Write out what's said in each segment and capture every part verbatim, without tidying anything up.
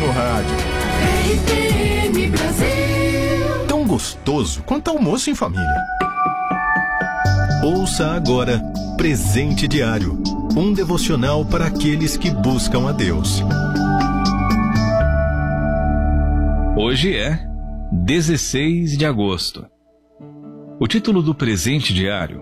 no rádio. R T M Brasil. Tão gostoso quanto almoço em família. Ouça agora Presente Diário, um devocional para aqueles que buscam a Deus. Hoje é dezesseis de agosto. O título do Presente Diário: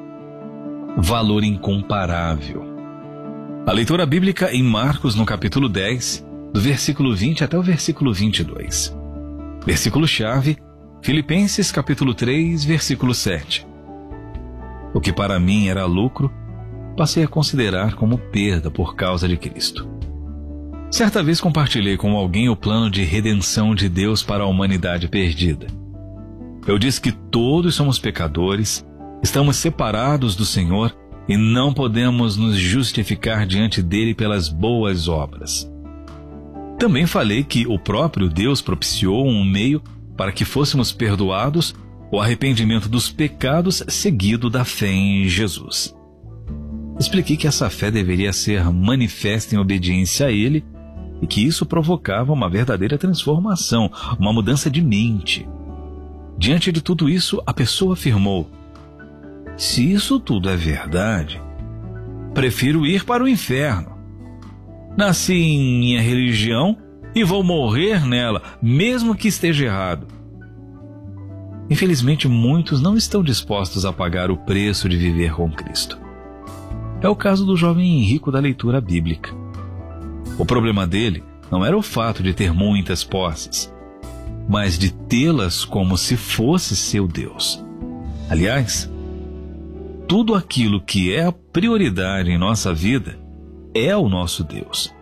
Valor Incomparável. A leitura bíblica em Marcos, no capítulo dez, do versículo vinte até o versículo vinte e dois. Versículo-chave, Filipenses, capítulo três, versículo sete. O que para mim era lucro, passei a considerar como perda por causa de Cristo. Certa vez compartilhei com alguém o plano de redenção de Deus para a humanidade perdida. Eu disse que todos somos pecadores, estamos separados do Senhor e não podemos nos justificar diante dele pelas boas obras. Também falei que o próprio Deus propiciou um meio para que fôssemos perdoados, o arrependimento dos pecados seguido da fé em Jesus. Expliquei que essa fé deveria ser manifesta em obediência a Ele e que isso provocava uma verdadeira transformação, uma mudança de mente. Diante de tudo isso, a pessoa afirmou: se isso tudo é verdade, prefiro ir para o inferno. Nasci em minha religião e vou morrer nela, mesmo que esteja errado. Infelizmente, muitos não estão dispostos a pagar o preço de viver com Cristo. É o caso do jovem rico da leitura bíblica. O problema dele não era o fato de ter muitas posses, mas de tê-las como se fosse seu Deus. Aliás, tudo aquilo que é a prioridade em nossa vida é o nosso Deus.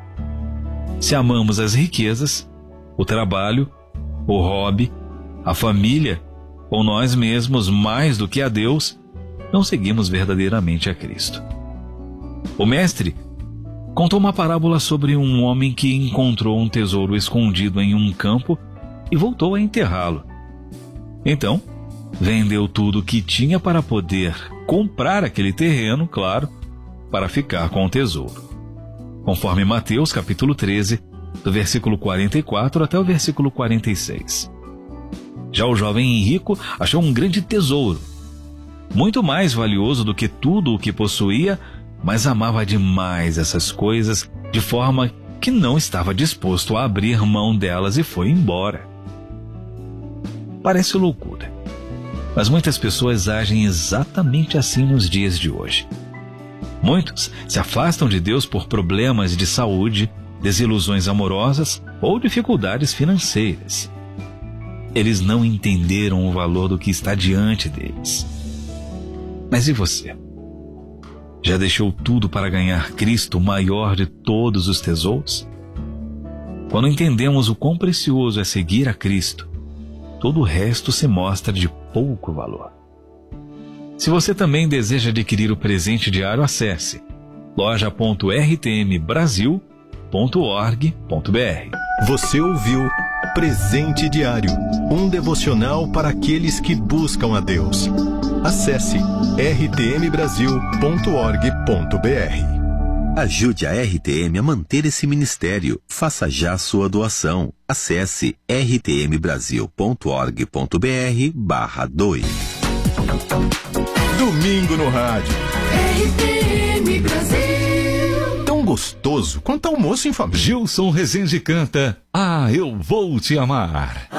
Se amamos as riquezas, o trabalho, o hobby, a família ou nós mesmos mais do que a Deus, não seguimos verdadeiramente a Cristo. O mestre contou uma parábola sobre um homem que encontrou um tesouro escondido em um campo e voltou a enterrá-lo. Então, vendeu tudo o que tinha para poder comprar aquele terreno, claro, para ficar com o tesouro. Conforme Mateus capítulo treze, do versículo quarenta e quatro até o versículo quarenta e seis. Já o jovem rico achou um grande tesouro, muito mais valioso do que tudo o que possuía, mas amava demais essas coisas de forma que não estava disposto a abrir mão delas e foi embora. Parece loucura, mas muitas pessoas agem exatamente assim nos dias de hoje. Muitos se afastam de Deus por problemas de saúde, desilusões amorosas ou dificuldades financeiras. Eles não entenderam o valor do que está diante deles. Mas e você? Já deixou tudo para ganhar Cristo, o maior de todos os tesouros? Quando entendemos o quão precioso é seguir a Cristo, todo o resto se mostra de pouco valor. Se você também deseja adquirir o presente diário, acesse loja ponto r t m brasil ponto org ponto b r. Você ouviu Presente Diário, um devocional para aqueles que buscam a Deus. Acesse r t m brasil ponto org ponto b r. Ajude a R T M a manter esse ministério. Faça já sua doação. Acesse r t m brasil ponto org ponto b r barra doe. Domingo no rádio. R T M Brasil. Tão gostoso quanto almoço em família. Gilson Rezende canta: Ah, eu vou te amar.